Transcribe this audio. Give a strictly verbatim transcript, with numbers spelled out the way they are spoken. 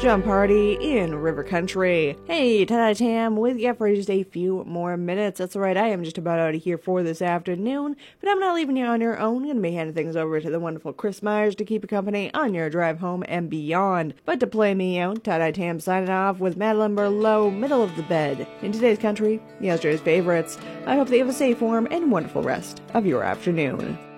Jump Party in River Country. Hey, Tada Tam with you for just a few more minutes. That's right, I am just about out of here for this afternoon, but I'm not leaving you on your own. I'm going to be handing things over to the wonderful Chris Myers to keep you company on your drive home and beyond. But to play me out, Tada Tam signing off with Madeline Berlo, Middle of the Bed. In today's country, yesterday's favorites. I hope that you have a safe, warm, and wonderful rest of your afternoon.